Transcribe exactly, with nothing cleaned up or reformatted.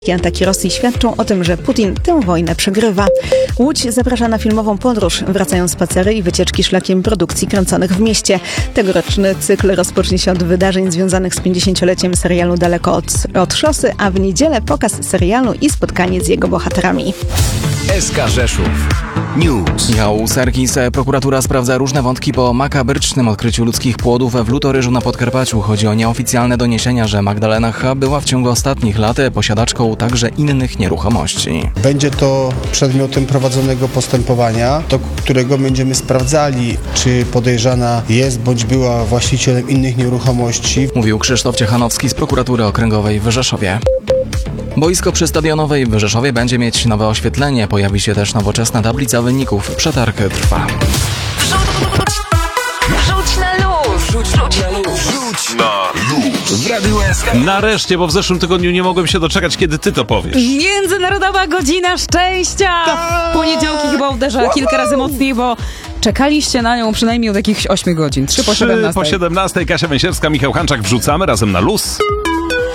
Ataki Rosji świadczą o tym, że Putin tę wojnę przegrywa. Łódź zaprasza na filmową podróż. Wracają spacery i wycieczki szlakiem produkcji kręconych w mieście. Tegoroczny cykl rozpocznie się od wydarzeń związanych z pięćdziesięcioleciem serialu Daleko od, od szosy, a w niedzielę pokaz serialu i spotkanie z jego bohaterami. S K Rzeszów News. Michał Serkis. Prokuratura sprawdza różne wątki po makabrycznym odkryciu ludzkich płodów w Lutoryżu na Podkarpaciu. Chodzi o nieoficjalne doniesienia, że Magdalena H. była w ciągu ostatnich lat posiadaczką także innych nieruchomości. Będzie to przedmiotem prowadzonego postępowania, do którego będziemy sprawdzali, czy podejrzana jest bądź była właścicielem innych nieruchomości. Mówił Krzysztof Ciechanowski z Prokuratury Okręgowej w Rzeszowie. Boisko przystadionowe w Rzeszowie będzie mieć nowe oświetlenie. Pojawi się też nowoczesna tablica wyników. Przetarg trwa. Rzuć na luz! Rzuć, rzuć na luz! Rzuć na luz w Radiu S K. Nareszcie, bo w zeszłym tygodniu nie mogłem się doczekać, kiedy ty to powiesz. Międzynarodowa Godzina Szczęścia! W poniedziałki chyba uderza kilka razy mocniej, bo czekaliście na nią przynajmniej od jakichś ośmiu godzin. Trzy po siedemnastej. po siedemnastej. Kasia Węsierska, Michał Hanczak, wrzucamy razem na luz.